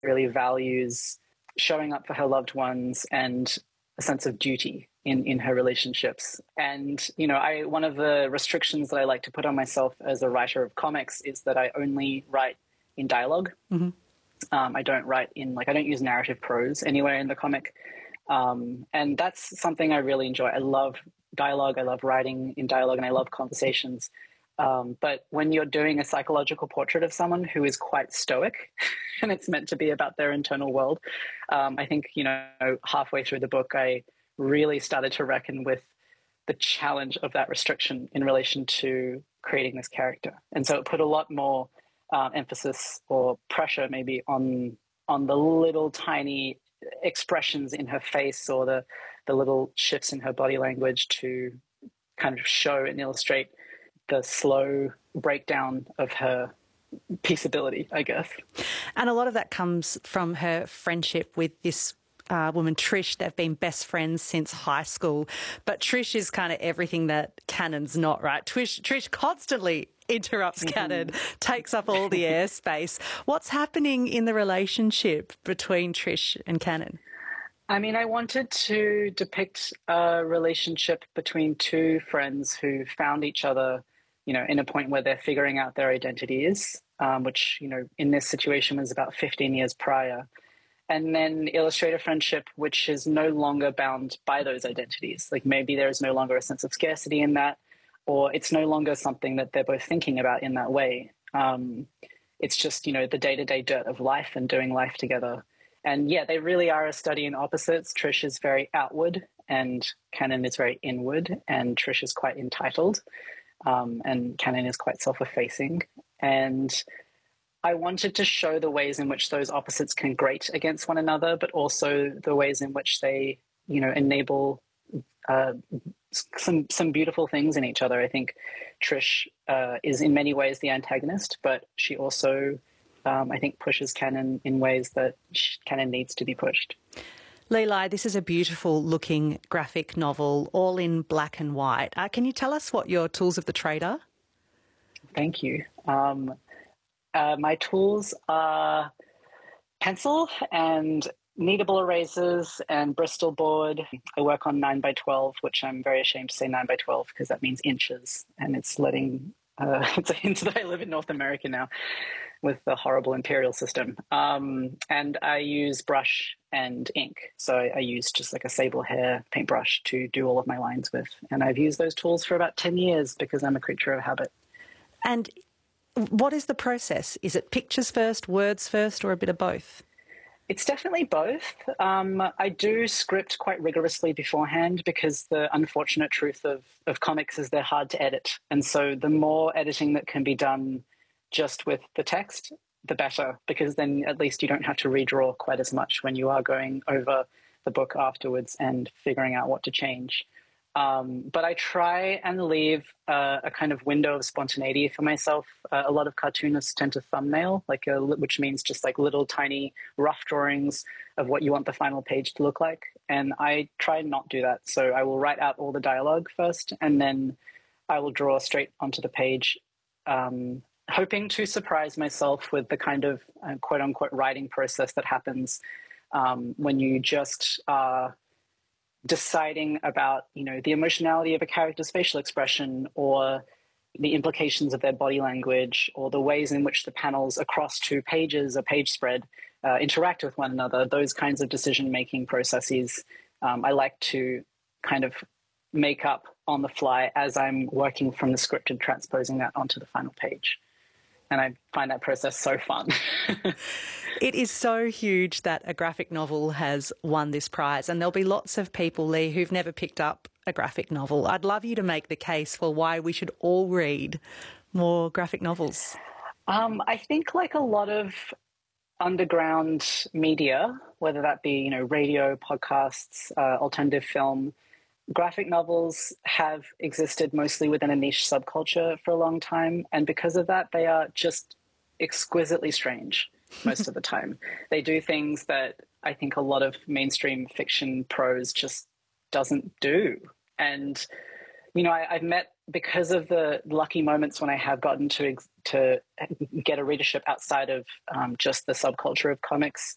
really values showing up for her loved ones and a sense of duty in her relationships. And, one of the restrictions that I like to put on myself as a writer of comics is that I only write in dialogue. Mm-hmm. I don't write I don't use narrative prose anywhere in the comic. And that's something I really enjoy. I love dialogue. I love writing in dialogue, and I love conversations. But when you're doing a psychological portrait of someone who is quite stoic and it's meant to be about their internal world, I think, halfway through the book, I really started to reckon with the challenge of that restriction in relation to creating this character. And so it put a lot more emphasis or pressure maybe on the little tiny expressions in her face or the little shifts in her body language to kind of show and illustrate the slow breakdown of her peaceability, I guess. And a lot of that comes from her friendship with this woman, Trish. They've been best friends since high school. But Trish is kind of everything that Canon's not, right? Trish constantly interrupts Canon, takes up all the airspace. What's happening in the relationship between Trish and Canon? I mean, I wanted to depict a relationship between two friends who found each other, in a point where they're figuring out their identities, which, in this situation was about 15 years prior. And then illustrate a friendship which is no longer bound by those identities. Like maybe there is no longer a sense of scarcity in that, or it's no longer something that they're both thinking about in that way. It's just, the day-to-day dirt of life and doing life together. And yeah, they really are a study in opposites. Trish is very outward and Canon is very inward, and Trish is quite entitled. And Canon is quite self-effacing. And I wanted to show the ways in which those opposites can grate against one another, but also the ways in which they, enable some beautiful things in each other. I think Trish is in many ways the antagonist, but she also, I think, pushes Canon in ways that Canon needs to be pushed. Leigh Lai, this is a beautiful looking graphic novel, all in black and white. Can you tell us what your tools of the trade are? Thank you. My tools are pencil and kneadable erasers and Bristol board. I work on 9x12, which I'm very ashamed to say 9x12 because that means inches. And it's it's a hint that I live in North America now with the horrible imperial system. And I use brush and ink. So I use just like a sable hair paintbrush to do all of my lines with. And I've used those tools for about 10 years because I'm a creature of habit. And what is the process? Is it pictures first, words first, or a bit of both? It's definitely both. I do script quite rigorously beforehand because the unfortunate truth of comics is they're hard to edit. And so the more editing that can be done just with the text, the better, because then at least you don't have to redraw quite as much when you are going over the book afterwards and figuring out what to change. But I try and leave a kind of window of spontaneity for myself. A lot of cartoonists tend to thumbnail, which means just like little tiny rough drawings of what you want the final page to look like. And I try and not do that. So I will write out all the dialogue first, and then I will draw straight onto the page, hoping to surprise myself with the kind of quote unquote writing process that happens when you just are deciding about, the emotionality of a character's facial expression or the implications of their body language or the ways in which the panels across two pages, a page spread, interact with one another, those kinds of decision-making processes. I like to kind of make up on the fly as I'm working from the script and transposing that onto the final page. And I find that process so fun. It is so huge that a graphic novel has won this prize, and there'll be lots of people, Leigh, who've never picked up a graphic novel. I'd love you to make the case for why we should all read more graphic novels. I think like a lot of underground media, whether that be, radio, podcasts, alternative film, graphic novels have existed mostly within a niche subculture for a long time. And because of that, they are just exquisitely strange most of the time. They do things that I think a lot of mainstream fiction prose just doesn't do. And, I've met, because of the lucky moments when I have gotten to get a readership outside of just the subculture of comics,